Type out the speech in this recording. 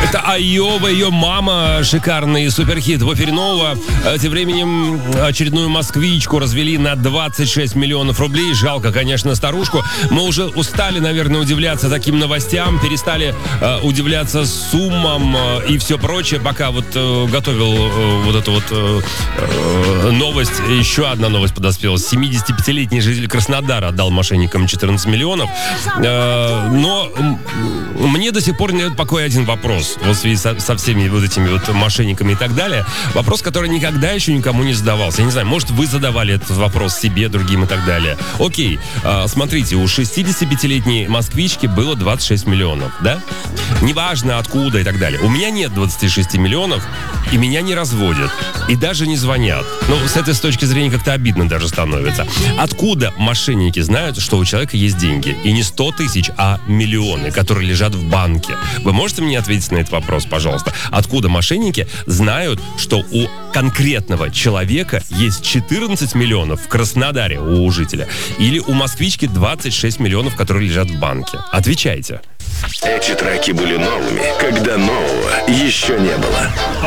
Это Айова, ее мама, шикарный суперхит. В эфире нового. Тем временем очередную москвичку развели на 26 миллионов рублей. Жалко, конечно, старушку. Мы уже устали, наверное, удивляться таким новостям, перестали удивляться суммам и все прочее. Пока вот готовил вот эту вот новость, еще одна новость подоспела. 75-летний житель Краснодара отдал мошенникам 14 миллионов. Но мне до сих пор не дает покоя один вопрос. Вот в связи со всеми вот этими вот мошенниками и так далее. Вопрос, который никогда еще никому не задавался. Я не знаю, может, вы задавали этот вопрос себе, другим и так далее. Окей, смотрите, у 65-летней москвички было 26 миллионов, да? Неважно откуда и так далее. У меня нет 26 миллионов, и меня не разводят. И даже не звонят. Ну, с этой точки зрения как-то обидно даже становится. Откуда мошенники знают, что у человека есть деньги? И не 100 тысяч, а миллионы, которые лежат в банке. Вы можете мне ответить на этот вопрос, пожалуйста? Откуда мошенники знают, что у конкретного человека есть 14 миллионов в Краснодаре у жителя? Или у москвички 26 миллионов, которые лежат в банке? Отвечайте. Эти треки были новыми, когда нового еще не было.